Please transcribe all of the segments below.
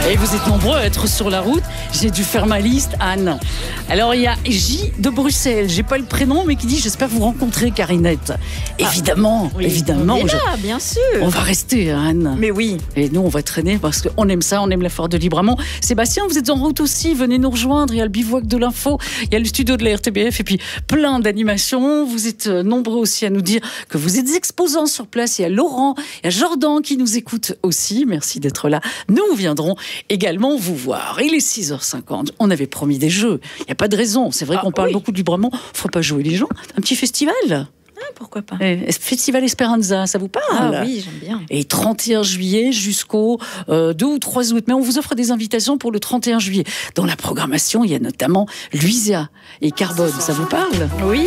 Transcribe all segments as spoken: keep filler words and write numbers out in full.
Et vous êtes nombreux à être sur la route. J'ai dû faire ma liste, Anne. Alors, il y a J de Bruxelles. J'ai pas le prénom, mais qui dit « J'espère vous rencontrer, Karinette ». Évidemment, oui, évidemment. On est là, je... bien sûr. On va rester, Anne. Mais oui. Et nous, on va traîner parce qu'on aime ça, on aime la foire de Libramont. Sébastien, vous êtes en route aussi. Venez nous rejoindre. Il y a le bivouac de l'info. Il y a le studio de la R T B F et puis plein d'animations. Vous êtes nombreux aussi à nous dire que vous êtes exposants sur place. Il y a Laurent, il y a Jordan qui nous écoute aussi. Merci d'être là. Nous viendrons également vous voir. Il est six heures cinquante. On avait promis des jeux. Il n'y a pas de raison. C'est vrai ah, qu'on parle oui. beaucoup de Libramont. Il ne faut pas jouer les gens. Un petit festival. Ah, pourquoi pas. Eh, Festival Esperanza, ça vous parle? Ah oui, j'aime bien. Et trente et un juillet jusqu'au euh, deux ou trois août. Mais on vous offre des invitations pour le trente et un juillet. Dans la programmation, il y a notamment Luisa et Carbone. Ça vous parle? Oui.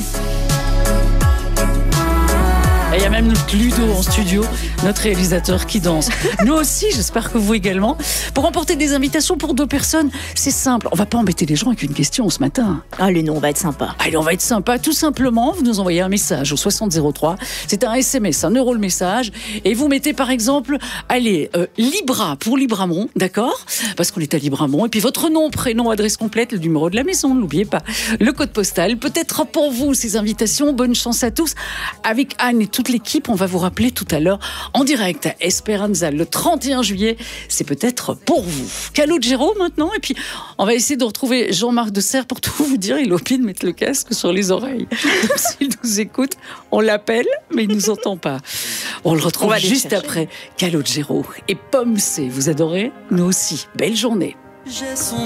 Et il y a même Ludo en studio, notre réalisateur qui danse. Nous aussi, j'espère que vous également. Pour emporter des invitations pour deux personnes, c'est simple. On va pas embêter les gens avec une question ce matin. Allez, non, on va être sympa. Allez, on va être sympa. Tout simplement, vous nous envoyez un message au soixante zéro trois. C'est un S M S, un euro le message. Et vous mettez par exemple, allez, euh, Libra pour Libramont, d'accord? Parce qu'on est à Libramont. Et puis votre nom, prénom, adresse complète, le numéro de la maison, n'oubliez pas. Le code postal. Peut-être pour vous ces invitations. Bonne chance à tous. Avec Anne et toute l'équipe, on va vous rappeler tout à l'heure en direct à Esperanza le trente et un juillet. C'est peut-être pour vous. Calogero maintenant, et puis on va essayer de retrouver Jean-Marc de Serres pour tout vous dire. Il a oublié de mettre le casque sur les oreilles. Donc s'il nous écoute, on l'appelle, mais il ne nous entend pas. On le retrouve on juste chercher. Après Calogero et Pomme C. Vous adorez? Nous aussi. Belle journée.